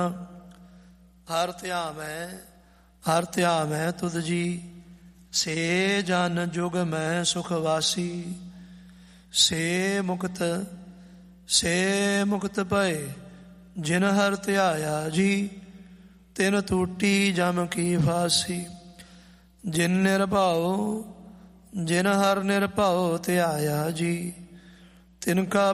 ਹਰ ਧਿਆਵੈ ਤੁਧ ਜੀ, ਸੇ ਜਨ ਜੁਗ ਮੈਂ ਸੁਖ ਵਾਸੀ। ਸੇ ਮੁਕਤ ਭਏ ਜਿਨ ਹਰ ਧਿਆਇਆ ਜੀ, ਤਿਨ ਟੂਟੀ ਜਮ ਕੀ ਫਾਸੀ। ਜਿਨ ਹਰ ਨਿਰਭਉ ਧਿਆਇਆ ਜੀ, ਤਿਨ ਕਾ